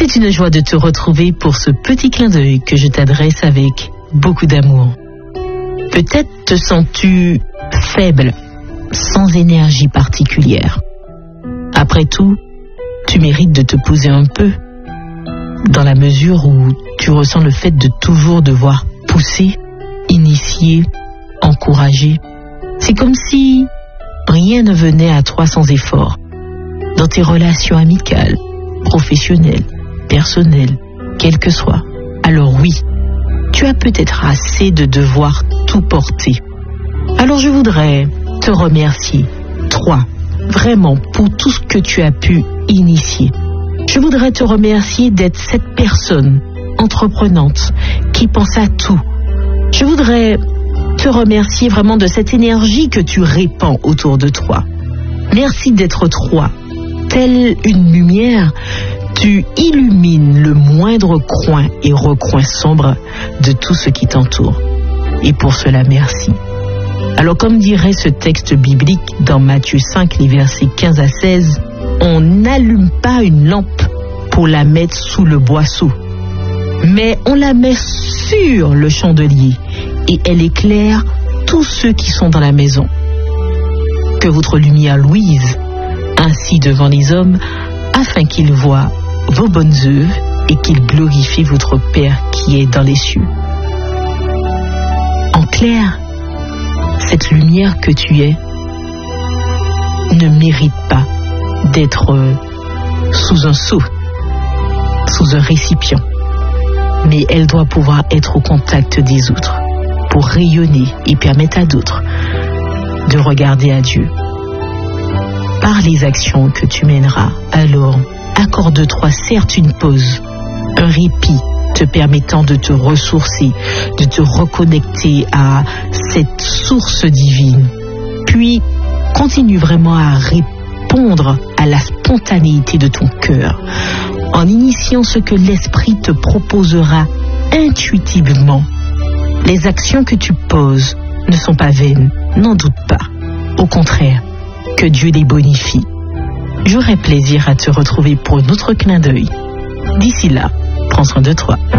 C'est une joie de te retrouver pour ce petit clin d'œil que je t'adresse avec beaucoup d'amour. Peut-être te sens-tu faible, sans énergie particulière. Après tout, tu mérites de te poser un peu, dans la mesure où tu ressens le fait de toujours devoir pousser, initier, encourager. C'est comme si rien ne venait à toi sans effort. Dans tes relations amicales, professionnelles, personnelles, quelles que soient. Alors oui, tu as peut-être assez de devoir tout porter. Alors je voudrais te remercier, toi, vraiment, pour tout ce que tu as pu initier. Je voudrais te remercier d'être cette personne entreprenante qui pense à tout. Je voudrais te remercier vraiment de cette énergie que tu répands autour de toi. Merci d'être toi. Telle une lumière, tu illumines le moindre coin et recoin sombre de tout ce qui t'entoure. Et pour cela, merci. Alors, comme dirait ce texte biblique dans Matthieu 5, les versets 15 à 16, on n'allume pas une lampe pour la mettre sous le boisseau, mais on la met sur le chandelier et elle éclaire tous ceux qui sont dans la maison. Que votre lumière luise ainsi devant les hommes, afin qu'ils voient vos bonnes œuvres et qu'ils glorifient votre Père qui est dans les cieux. En clair, cette lumière que tu es ne mérite pas d'être sous un seau, sous un récipient, mais elle doit pouvoir être au contact des autres pour rayonner et permettre à d'autres de regarder à Dieu. Par les actions que tu mèneras, alors accorde-toi certes une pause, un répit te permettant de te ressourcer, de te reconnecter à cette source divine. Puis, continue vraiment à répondre à la spontanéité de ton cœur, en initiant ce que l'esprit te proposera intuitivement. Les actions que tu poses ne sont pas vaines, n'en doute pas. Au contraire, que Dieu les bonifie. J'aurai plaisir à te retrouver pour un autre clin d'œil. D'ici là, prends soin de toi.